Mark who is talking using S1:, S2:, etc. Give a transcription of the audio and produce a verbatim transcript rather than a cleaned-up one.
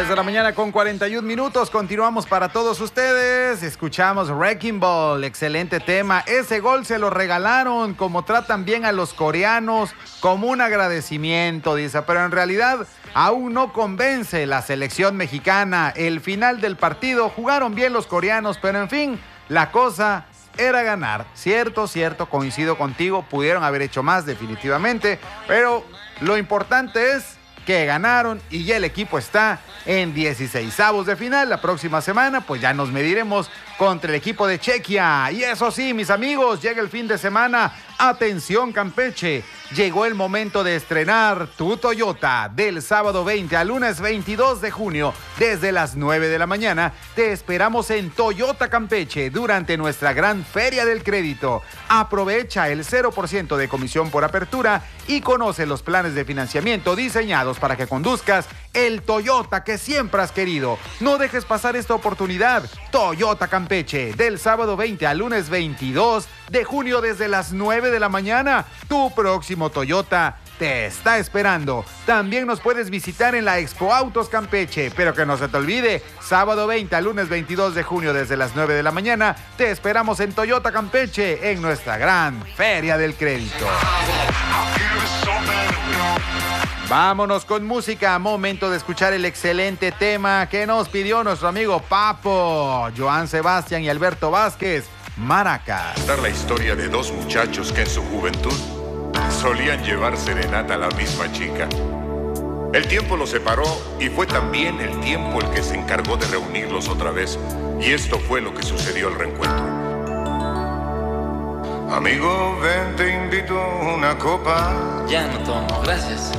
S1: diez de la mañana con cuarenta y un minutos. Continuamos para todos ustedes. Escuchamos Wrecking Ball. Excelente tema. Ese gol se lo regalaron, como tratan bien a los coreanos, como un agradecimiento, dice. Pero en realidad aún no convence la selección mexicana. El final del partido jugaron bien los coreanos, pero en fin, la cosa era ganar. Cierto, cierto, coincido contigo. Pudieron haber hecho más definitivamente, pero lo importante es que ganaron y ya el equipo está en dieciseisavos de final. La próxima semana pues ya nos mediremos contra el equipo de Chequia. Y eso sí, mis amigos, llega el fin de semana. Atención, Campeche, llegó el momento de estrenar tu Toyota. Del sábado veinte al lunes veintidós de junio, desde las nueve de la mañana, te esperamos en Toyota Campeche durante nuestra gran Feria del Crédito. Aprovecha el cero por ciento de comisión por apertura y conoce los planes de financiamiento diseñados para que conduzcas el Toyota que siempre has querido. No dejes pasar esta oportunidad. Toyota Campeche, del sábado veinte al lunes veintidós de junio desde las nueve de la mañana. Tu próximo Toyota te está esperando. También nos puedes visitar en la Expo Autos Campeche, pero que no se te olvide, sábado veinte al lunes veintidós de junio desde las nueve de la mañana, te esperamos en Toyota Campeche en nuestra gran Feria del Crédito. Vámonos con música, momento de escuchar el excelente tema que nos pidió nuestro amigo Papo, Joan Sebastián y Alberto Vázquez, Maracas.
S2: Contar la historia de dos muchachos que en su juventud solían llevar serenata a la misma chica. El tiempo los separó y fue también el tiempo el que se encargó de reunirlos otra vez. Y esto fue lo que sucedió al reencuentro. Amigo, ven, te invito a una copa.
S3: Ya no tomo, gracias.